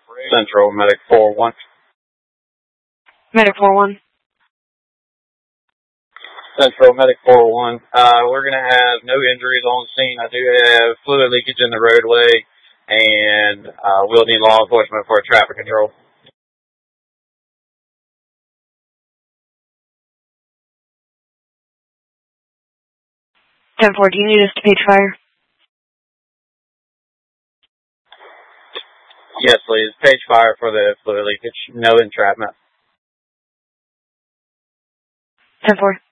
Central, Medic 4-1. Medic 4-1. Central, Medic 4-1. We're going to have no injuries on the scene. I do have fluid leakage in the roadway, and we'll need law enforcement for traffic control. 10-4, do you need us to page fire? Yes, please. Page fire for the fluid leakage. No entrapment. 10-4.